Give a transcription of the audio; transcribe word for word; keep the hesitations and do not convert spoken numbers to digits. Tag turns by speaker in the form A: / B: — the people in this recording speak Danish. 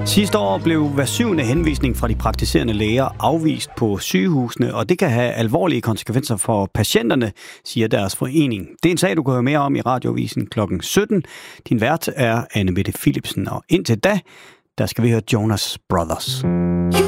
A: Sidste år blev hver syvende henvisning fra de praktiserende læger afvist på sygehusene, og det kan have alvorlige konsekvenser for patienterne, siger deres forening. Det er en sag, du kan høre mere om i Radioavisen klokken sytten. Din vært er Anne Mette Philipsen, og indtil da, der skal vi høre Jonas Brothers.